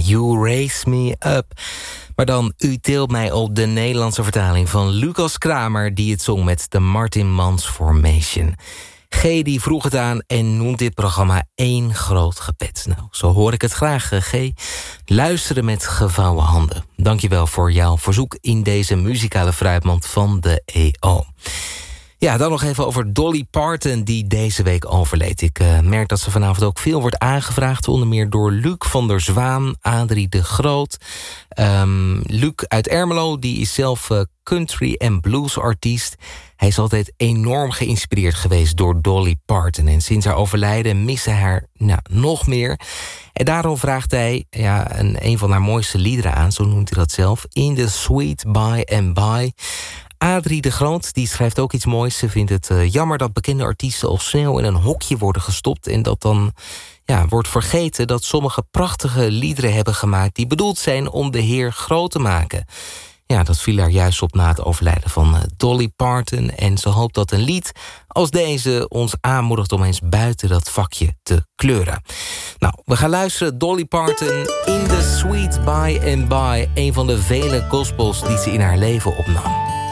You Raise Me Up. Maar dan U tilt mij op, de Nederlandse vertaling van Lucas Kramer, die het zong met de Martin Mans Formation. G die vroeg het aan en noemt dit programma één groot gebed. Nou, zo hoor ik het graag, G. Luisteren met gevouwen handen. Dankjewel voor jouw verzoek in deze muzikale fruitmand van de EO. Ja, dan nog even over Dolly Parton, die deze week overleed. Ik merk dat ze vanavond ook veel wordt aangevraagd, onder meer door Luc van der Zwaan, Adrie de Groot. Luc uit Ermelo, die is zelf country- en bluesartiest. Hij is altijd enorm geïnspireerd geweest door Dolly Parton. En sinds haar overlijden miste haar nog meer. En daarom vraagt hij een van haar mooiste liederen aan, zo noemt hij dat zelf, In the Sweet By and By. Adrie de Groot die schrijft ook iets moois. Ze vindt het jammer dat bekende artiesten al snel in een hokje worden gestopt en dat dan wordt vergeten dat sommige prachtige liederen hebben gemaakt die bedoeld zijn om de Heer groot te maken. Ja, dat viel haar juist op na het overlijden van Dolly Parton. En ze hoopt dat een lied als deze ons aanmoedigt om eens buiten dat vakje te kleuren. Nou, we gaan luisteren. Dolly Parton, In the Sweet By and By. Een van de vele gospels die ze in haar leven opnam.